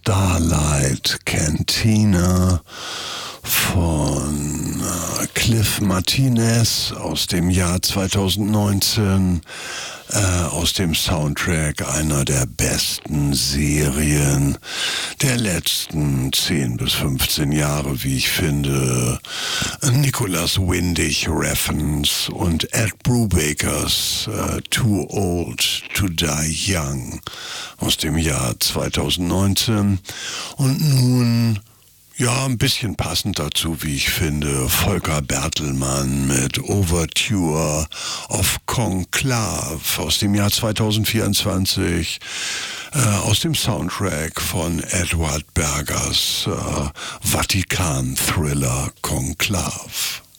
Starlight Cantina von Cliff Martinez aus dem Jahr 2019, aus dem Soundtrack einer der besten Serien der letzten 10 bis 15 Jahre, wie ich finde. Nicholas Windig Refns und Ed Brubakers Too Old to Die Young aus dem Jahr 2019. Und nun, ja, ein bisschen passend dazu, wie ich finde, Volker Bertelmann mit Overture of Conclave aus dem Jahr 2024, aus dem Soundtrack von Edward Bergers Vatikan-Thriller Conclave.